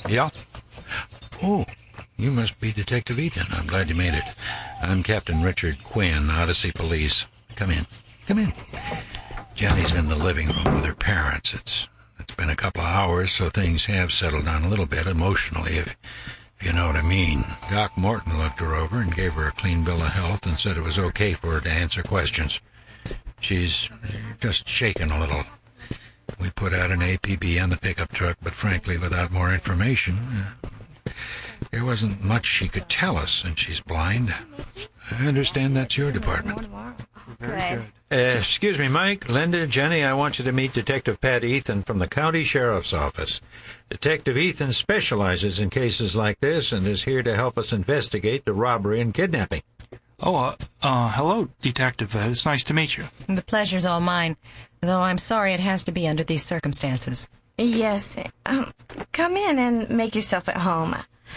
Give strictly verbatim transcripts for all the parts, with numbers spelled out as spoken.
Yeah? Oh, you must be Detective Ethan. I'm glad you made it. I'm Captain Richard Quinn, Odyssey Police. Come in. Come in. Jenny's in the living room with her parents. It's It's been a couple of hours, so things have settled down a little bit emotionally, if, if you know what I mean. Doc Morton looked her over and gave her a clean bill of health and said it was okay for her to answer questions. She's just shaking a little. We put out an A P B on the pickup truck, but frankly, without more information, uh, there wasn't much she could tell us, and she's blind. I understand that's your department. Very good. Uh, excuse me, Mike, Linda, Jenny, I want you to meet Detective Pat Ethan from the County Sheriff's Office. Detective Ethan specializes in cases like this and is here to help us investigate the robbery and kidnapping. Oh, uh, uh hello, Detective. Uh, it's nice to meet you. The pleasure's all mine, though I'm sorry it has to be under these circumstances. Yes. Um, come in and make yourself at home.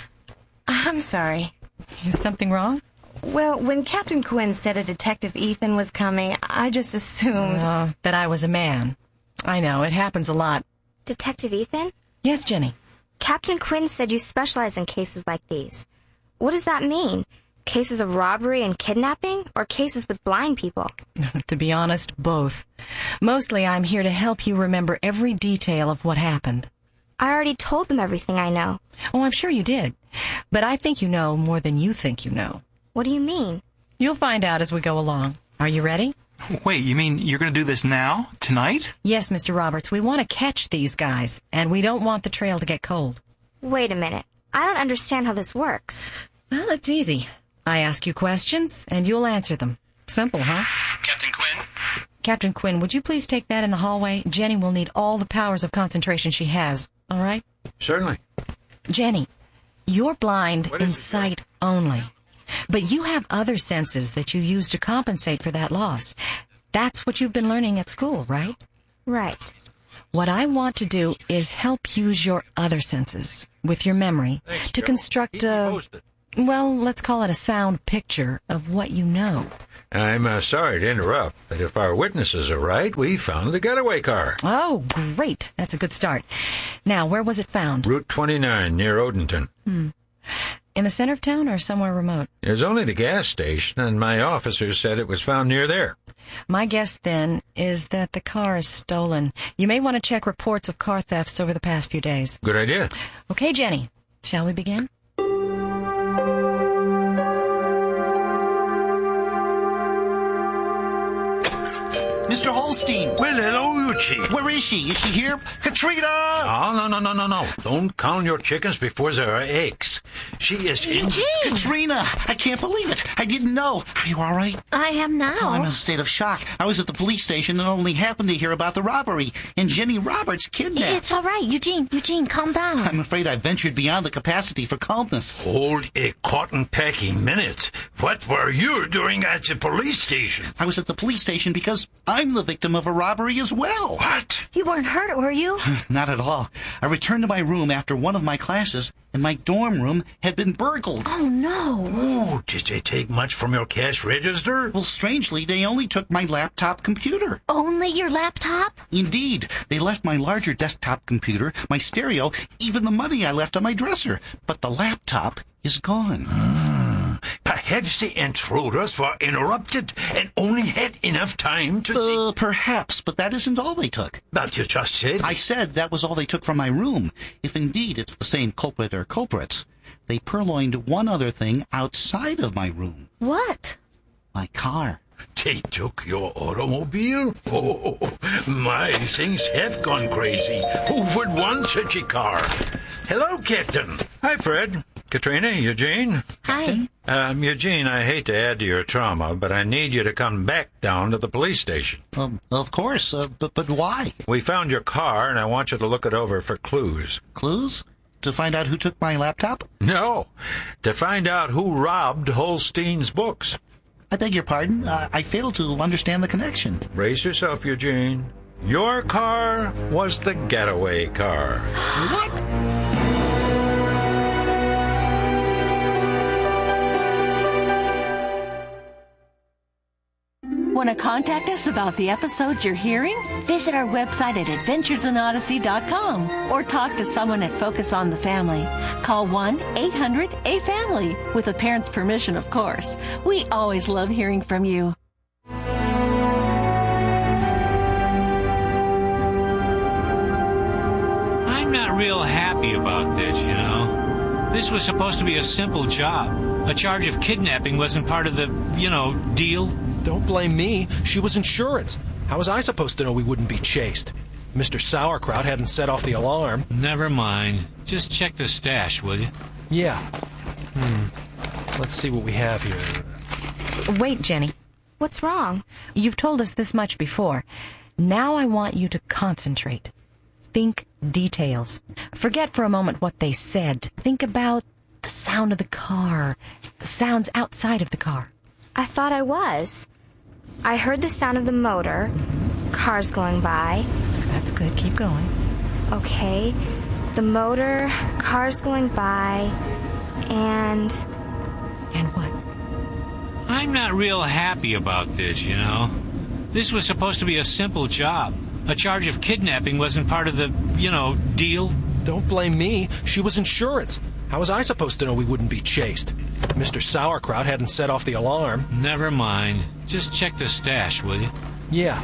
I'm sorry. Is something wrong? Well, when Captain Quinn said a Detective Ethan was coming, I just assumed... Uh, that I was a man. I know, it happens a lot. Detective Ethan? Yes, Jenny? Captain Quinn said you specialize in cases like these. What does that mean? Cases of robbery and kidnapping, or cases with blind people? To be honest, both. Mostly I'm here to help you remember every detail of what happened. I already told them everything I know. Oh, I'm sure you did. But I think you know more than you think you know. What do you mean? You'll find out as we go along. Are you ready? Wait, you mean you're going to do this now? Tonight? Yes, Mister Roberts. We want to catch these guys, and we don't want the trail to get cold. Wait a minute. I don't understand how this works. Well, it's easy. I ask you questions, and you'll answer them. Simple, huh? Captain Quinn? Captain Quinn, would you please take that in the hallway? Jenny will need all the powers of concentration she has, all right? Certainly. Jenny, you're blind in sight only. But you have other senses that you use to compensate for that loss. That's what you've been learning at school, right? Right. What I want to do is help use your other senses, with your memory, Thanks, to Joe. construct Keep me a, posted. well, let's call it a sound picture of what you know. I'm uh, sorry to interrupt, but if our witnesses are right, we found the getaway car. Oh, great. That's a good start. Now, where was it found? Route twenty-nine, near Odenton. Hmm. In the center of town or somewhere remote? There's only the gas station, and my officers said it was found near there. My guess, then, is that the car is stolen. You may want to check reports of car thefts over the past few days. Good idea. Okay, Jenny. Shall we begin? Mister Holstein! Well, hello, Eugene. Where is she? Is she here? Katrina! Oh, no, no, no, no, no. Don't count your chickens before there are eggs. She is in... Katrina! I can't believe it. I didn't know. Are you all right? I am now. Oh, I'm in a state of shock. I was at the police station and only happened to hear about the robbery and Jenny Roberts kidnapped. It's all right, Eugene. Eugene, calm down. I'm afraid I ventured beyond the capacity for calmness. Hold a cotton-packing minute. What were you doing at the police station? I was at the police station because I'm the victim of a robbery as well. What? You weren't hurt, were you? Not at all. I returned to my room after one of my classes, and my dorm room had been burgled. Oh, no. Oh, did they take much from your cash register? Well, strangely, they only took my laptop computer. Only your laptop? Indeed. They left my larger desktop computer, my stereo, even the money I left on my dresser. But the laptop is gone. Ah, perhaps the intruders were interrupted and only had enough time to see... Uh, perhaps, but that isn't all they took. But you just said... I said that was all they took from my room, if indeed it's the same culprit or culprits. They purloined one other thing outside of my room. What? My car. They took your automobile? Oh, my, things have gone crazy. Who would want such a car? Hello, Captain. Hi, Fred. Katrina, Eugene. Hi. Um, Eugene, I hate to add to your trauma, but I need you to come back down to the police station. Um, of course, uh, but, but why? We found your car, and I want you to look it over for clues. Clues? To find out who took my laptop? No, to find out who robbed Holstein's books. I beg your pardon? Uh, I fail to understand the connection. Brace yourself, Eugene. Your car was the getaway car. What? Want to contact us about the episodes you're hearing? Visit our website at adventures in odyssey dot com or talk to someone at Focus on the Family. Call one eight hundred A family, with a parent's permission, of course. We always love hearing from you. I'm not real happy about this, you know. This was supposed to be a simple job. A charge of kidnapping wasn't part of the, you know, deal. Don't blame me. She was insurance. How was I supposed to know we wouldn't be chased? Mister Sauerkraut hadn't set off the alarm. Never mind. Just check the stash, will you? Yeah. Hmm. Let's see what we have here. Wait, Jenny. What's wrong? You've told us this much before. Now I want you to concentrate. Think details. Forget for a moment what they said. Think about the sound of the car, the sounds outside of the car. I thought I was. I heard the sound of the motor, cars going by. That's good. Keep going. Okay. The motor, cars going by, and... And what? I'm not real happy about this, you know. This was supposed to be a simple job. A charge of kidnapping wasn't part of the, you know, deal. Don't blame me. She was insurance. How was I supposed to know we wouldn't be chased? Mister Sauerkraut hadn't set off the alarm. Never mind. Just check the stash, will you? Yeah.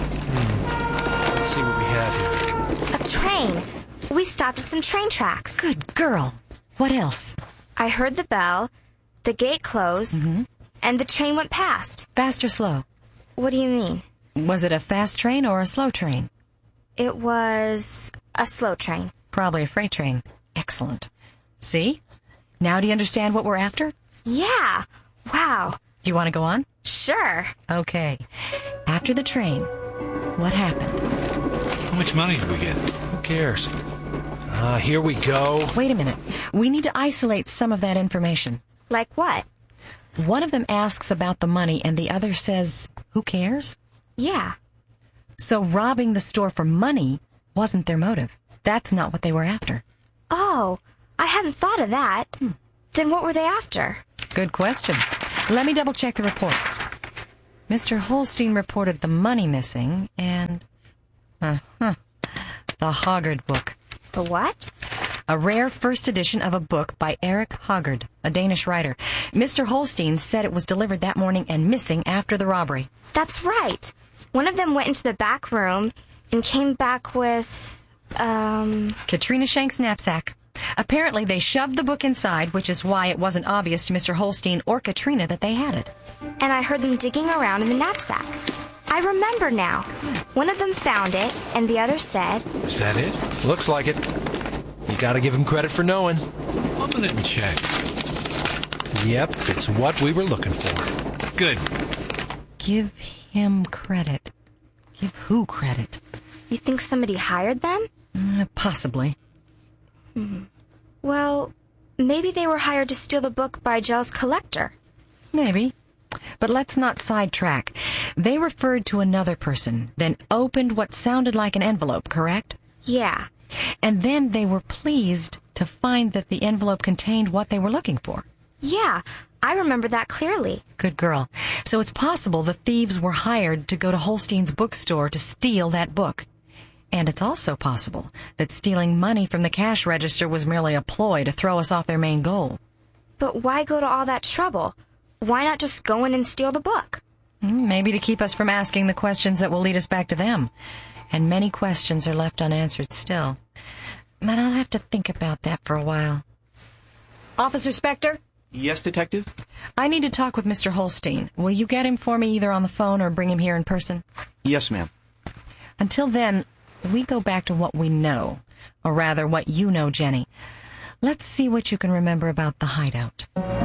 Hmm. Let's see what we have here. A train. We stopped at some train tracks. Good girl. What else? I heard the bell, the gate closed, Mm-hmm. and the train went past. Fast or slow? What do you mean? Was it a fast train or a slow train? It was a slow train. Probably a freight train. Excellent. See? Now do you understand what we're after? Yeah. Wow. Do you want to go on? Sure. Okay. After the train, what happened? How much money did we get? Who cares? Ah, here we go. Wait a minute. We need to isolate some of that information. Like what? One of them asks about the money and the other says, who cares? Yeah. So robbing the store for money wasn't their motive. That's not what they were after. Oh, I hadn't thought of that. Hmm. Then what were they after? Good question. Let me double check the report. Mister Holstein reported the money missing and... Uh-huh. The Hoggard book. The what? A rare first edition of a book by Eric Hoggard, a Danish writer. Mister Holstein said it was delivered that morning and missing after the robbery. That's right. One of them went into the back room and came back with, um... Katrina Shank's knapsack. Apparently they shoved the book inside, which is why it wasn't obvious to Mister Holstein or Katrina that they had it. And I heard them digging around in the knapsack. I remember now. One of them found it, and the other said... Is that it? Looks like it. You gotta give him credit for knowing. Open it and check. Yep, it's what we were looking for. Good. Give him credit. Give who credit? You think somebody hired them? Uh, possibly. Hmm. Well, maybe they were hired to steal the book by Jell's collector. Maybe. But let's not sidetrack. They referred to another person, then opened what sounded like an envelope, correct? Yeah. And then they were pleased to find that the envelope contained what they were looking for. Yeah, I remember that clearly. Good girl. So it's possible the thieves were hired to go to Holstein's bookstore to steal that book. And it's also possible that stealing money from the cash register was merely a ploy to throw us off their main goal. But why go to all that trouble? Why not just go in and steal the book? Maybe to keep us from asking the questions that will lead us back to them. And many questions are left unanswered still. But I'll have to think about that for a while. Officer Spector? Yes, Detective? I need to talk with Mister Holstein. Will you get him for me either on the phone or bring him here in person? Yes, ma'am. Until then, we go back to what we know. Or rather, what you know, Jenny. Let's see what you can remember about the hideout.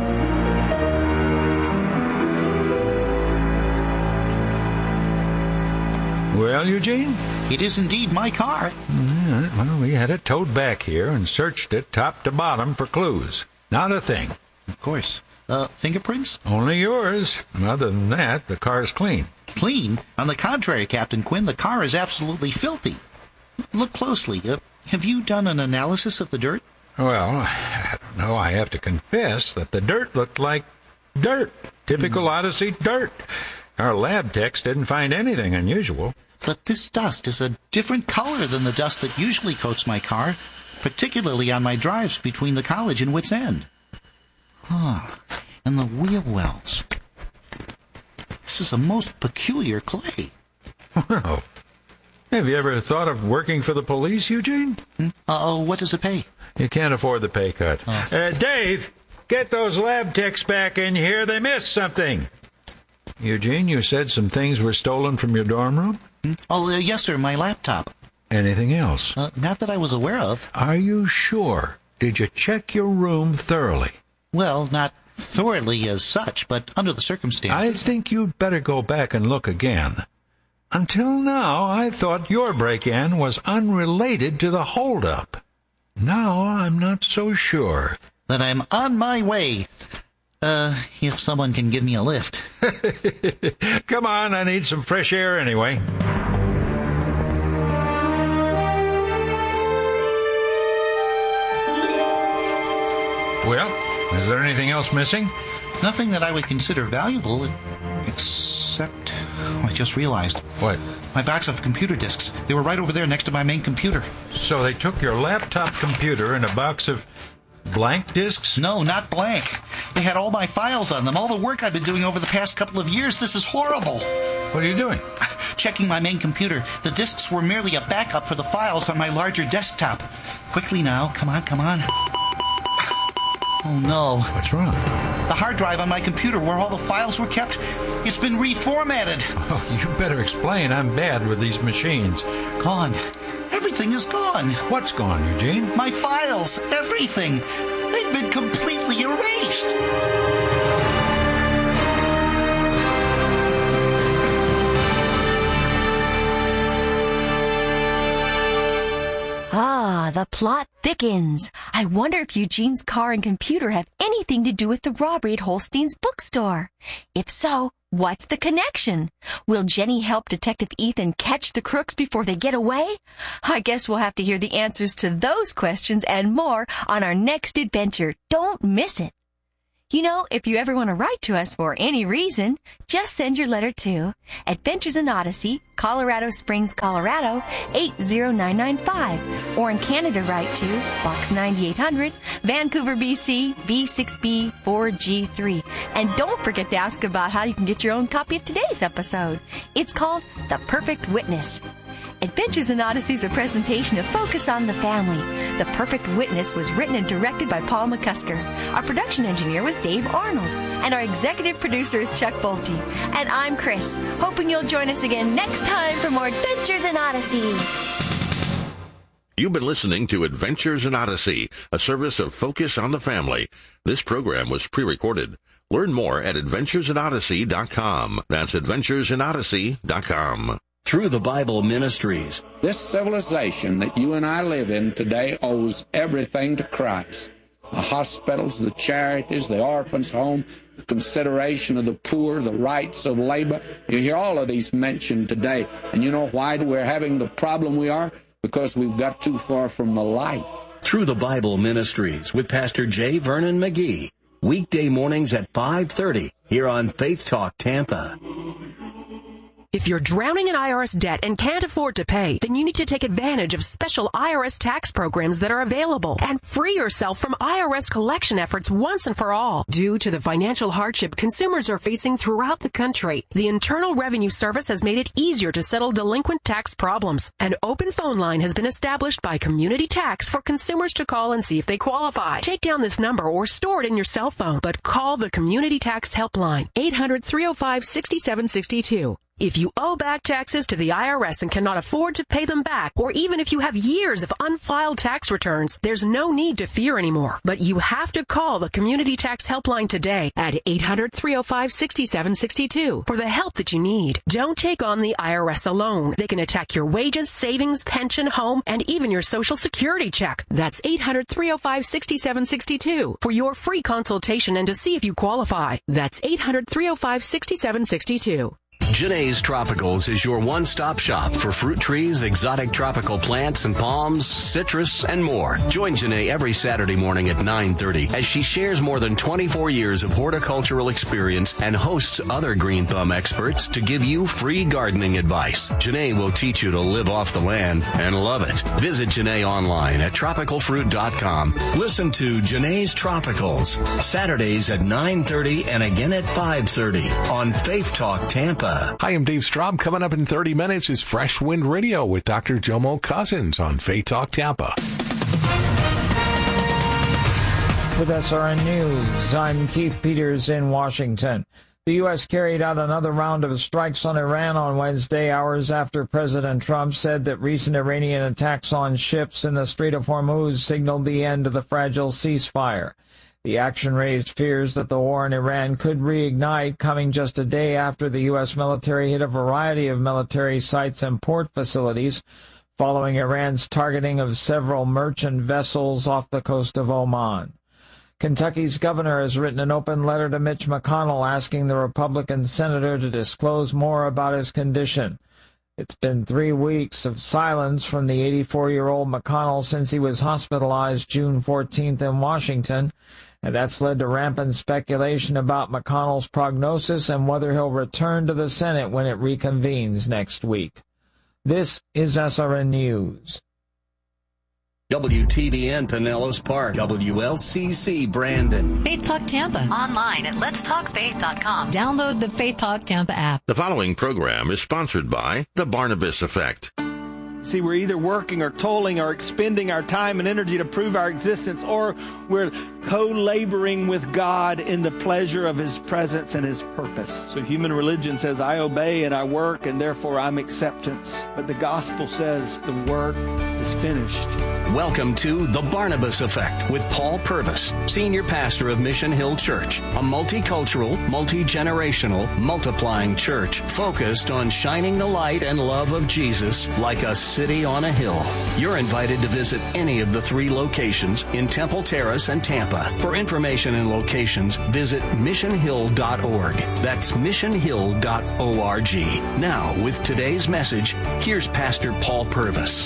Well, Eugene? It is indeed my car. Mm, well, we had it towed back here and searched it top to bottom for clues. Not a thing. Of course. Uh, fingerprints? Only yours. Other than that, the car's clean. Clean? On the contrary, Captain Quinn, the car is absolutely filthy. Look closely. Uh, have you done an analysis of the dirt? Well, I don't know. I have to confess that the dirt looked like dirt. Typical mm. Odyssey dirt. Our lab techs didn't find anything unusual. But this dust is a different color than the dust that usually coats my car, particularly on my drives between the college and Wits End. Ah, and the wheel wells. This is a most peculiar clay. Well, have you ever thought of working for the police, Eugene? Hmm? Uh, what does it pay? You can't afford the pay cut. Oh. Uh, Dave, get those lab techs back in here. They missed something. Eugene, you said some things were stolen from your dorm room? Hmm? Oh, uh, yes, sir, my laptop. Anything else? Uh, not that I was aware of. Are you sure? Did you check your room thoroughly? Well, not thoroughly as such, but under the circumstances. I think you'd better go back and look again. Until now, I thought your break-in was unrelated to the hold-up. Now I'm not so sure. Then I'm on my way. Uh, if someone can give me a lift. Come on, I need some fresh air anyway. Well, is there anything else missing? Nothing that I would consider valuable, except... Oh, I just realized. What? My box of computer disks. They were right over there next to my main computer. So they took your laptop computer and a box of blank disks? No, not blank. They had all my files on them, all the work I've been doing over the past couple of years. This is horrible. What are you doing? Checking my main computer. The disks were merely a backup for the files on my larger desktop. Quickly now. Come on, come on. Oh, no. What's wrong? The hard drive on my computer where all the files were kept, it's been reformatted. Oh, you better explain. I'm bad with these machines. Gone. Everything is gone. What's gone, Eugene? My files. Everything. They've been completely erased. Ah, the plot thickens. I wonder if Eugene's car and computer have anything to do with the robbery at Holstein's bookstore. If so, what's the connection? Will Jenny help Detective Ethan catch the crooks before they get away? I guess we'll have to hear the answers to those questions and more on our next adventure. Don't miss it. You know, if you ever want to write to us for any reason, just send your letter to Adventures in Odyssey, Colorado Springs, Colorado, eight zero nine nine five. Or in Canada, write to Box ninety-eight hundred, Vancouver, B C, B six B four G three. And don't forget to ask about how you can get your own copy of today's episode. It's called The Perfect Witness. Adventures in Odyssey is a presentation of Focus on the Family. The Perfect Witness was written and directed by Paul McCusker. Our production engineer was Dave Arnold. And our executive producer is Chuck Bolte. And I'm Chris, hoping you'll join us again next time for more Adventures in Odyssey. You've been listening to Adventures in Odyssey, a service of Focus on the Family. This program was pre-recorded. Learn more at adventures in odyssey dot com. That's adventures in odyssey dot com. Through the Bible Ministries. This civilization that you and I live in today owes everything to Christ. The hospitals, the charities, the orphans' home, the consideration of the poor, the rights of labor. You hear all of these mentioned today. And you know why we're having the problem we are? Because we've got too far from the light. Through the Bible Ministries with Pastor J. Vernon McGee. Weekday mornings at five thirty here on Faith Talk Tampa. If you're drowning in I R S debt and can't afford to pay, then you need to take advantage of special I R S tax programs that are available and free yourself from I R S collection efforts once and for all. Due to the financial hardship consumers are facing throughout the country, the Internal Revenue Service has made it easier to settle delinquent tax problems. An open phone line has been established by Community Tax for consumers to call and see if they qualify. Take down this number or store it in your cell phone, but call the Community Tax Helpline, eight hundred, three oh five, six seven six two. If you owe back taxes to the I R S and cannot afford to pay them back, or even if you have years of unfiled tax returns, there's no need to fear anymore. But you have to call the Community Tax Helpline today at eight hundred, three oh five, six seven six two for the help that you need. Don't take on the I R S alone. They can attack your wages, savings, pension, home, and even your Social Security check. That's eight hundred, three oh five, six seven six two for your free consultation and to see if you qualify. That's eight hundred, three oh five, six seven six two. Janae's Tropicals is your one-stop shop for fruit trees, exotic tropical plants and palms, citrus, and more. Join Janae every Saturday morning at nine thirty as she shares more than twenty-four years of horticultural experience and hosts other Green Thumb experts to give you free gardening advice. Janae will teach you to live off the land and love it. Visit Janae online at tropical fruit dot com. Listen to Janae's Tropicals Saturdays at nine thirty and again at five thirty on Faith Talk Tampa. Hi, I'm Dave Straub. Coming up in thirty minutes is Fresh Wind Radio with Doctor Jomo Cousins on Faith Talk Tampa. With S R N News, I'm Keith Peters in Washington. The U S carried out another round of strikes on Iran on Wednesday, hours after President Trump said that recent Iranian attacks on ships in the Strait of Hormuz signaled the end of the fragile ceasefire. The action raised fears that the war in Iran could reignite, coming just a day after the U S military hit a variety of military sites and port facilities, following Iran's targeting of several merchant vessels off the coast of Oman. Kentucky's governor has written an open letter to Mitch McConnell asking the Republican senator to disclose more about his condition. It's been three weeks of silence from the eighty-four-year-old McConnell since he was hospitalized June fourteenth in Washington, and that's led to rampant speculation about McConnell's prognosis and whether he'll return to the Senate when it reconvenes next week. This is S R N News. W T B N Pinellas Park, W L C C Brandon. Faith Talk Tampa. Online at lets talk faith dot com. Download the Faith Talk Tampa app. The following program is sponsored by The Barnabas Effect. See, we're either working or toiling or expending our time and energy to prove our existence, or we're co-laboring with God in the pleasure of His presence and His purpose. So human religion says, I obey and I work and therefore I'm acceptance. But the gospel says the work is finished. Welcome to The Barnabas Effect with Paul Purvis, Senior Pastor of Mission Hill Church, a multicultural, multi-generational, multiplying church focused on shining the light and love of Jesus like a city on a hill. You're invited to visit any of the three locations in Temple Terrace and Tampa. For information and locations, visit mission hill dot org. That's mission hill dot org. Now, with today's message, here's Pastor Paul Purvis.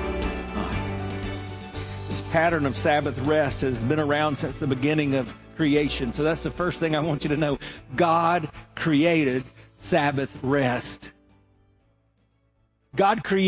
Pattern of Sabbath rest has been around since the beginning of creation. So that's the first thing I want you to know. God created Sabbath rest. God created